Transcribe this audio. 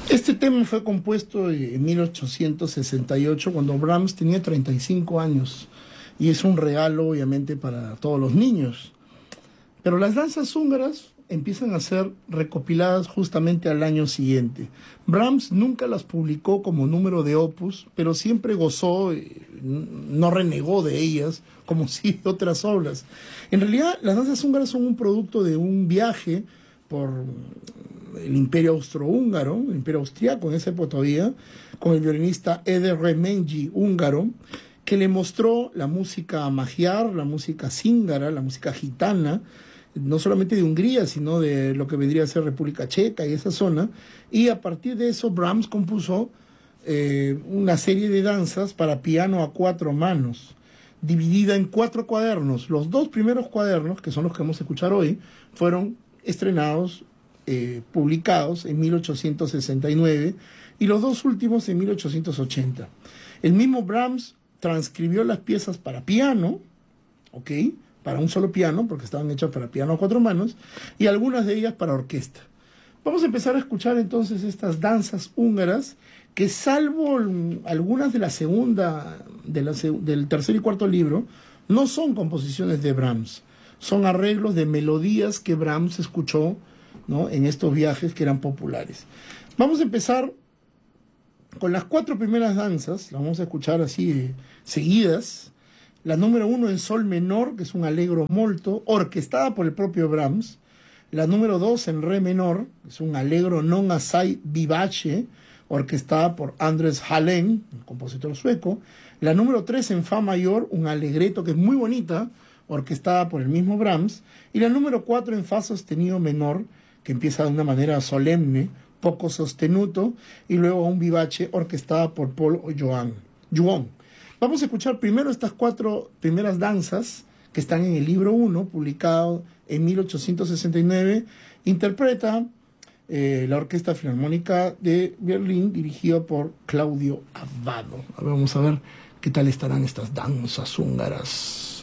Este tema fue compuesto en 1868, cuando Brahms tenía 35 años, y es un regalo, obviamente, para todos los niños. Pero las danzas húngaras empiezan a ser recopiladas justamente al año siguiente. Brahms nunca las publicó como número de opus, pero siempre gozó, no renegó de ellas, como sí de otras obras. En realidad, las danzas húngaras son un producto de un viaje por el Imperio Austrohúngaro, el Imperio Austriaco en esa época todavía, con el violinista Eder Remenyi húngaro, que le mostró la música magyar, la música zíngara, la música gitana, no solamente de Hungría, sino de lo que vendría a ser República Checa y esa zona, y a partir de eso Brahms compuso una serie de danzas para piano a 4 manos, dividida en 4 cuadernos. Los 2 primeros cuadernos, que son los que vamos a escuchar hoy, fueron estrenados, publicados en 1869, y los 2 últimos en 1880. El mismo Brahms transcribió las piezas para piano, ¿ok?, para un solo piano, porque estaban hechas para piano a 4 manos, y algunas de ellas para orquesta. Vamos a empezar a escuchar entonces estas danzas húngaras, que salvo algunas de la segunda, del tercer y cuarto libro, no son composiciones de Brahms, son arreglos de melodías que Brahms escuchó, ¿no?, en estos viajes que eran populares. Vamos a empezar con las 4 primeras danzas, las vamos a escuchar así seguidas. La número 1 en sol menor, que es un allegro molto, orquestada por el propio Brahms. La número 2 en re menor, que es un allegro non assai vivace, orquestada por Andres Halen, un compositor sueco. La número 3 en fa mayor, un allegretto que es muy bonita, orquestada por el mismo Brahms. Y la número 4 en fa sostenido menor, que empieza de una manera solemne, poco sostenuto, y luego un vivace, orquestada por Paul Juon. Vamos a escuchar primero estas 4 primeras danzas que están en el libro 1, publicado en 1869. Interpreta la Orquesta Filarmónica de Berlín, dirigida por Claudio Abbado. Vamos a ver qué tal estarán estas danzas húngaras.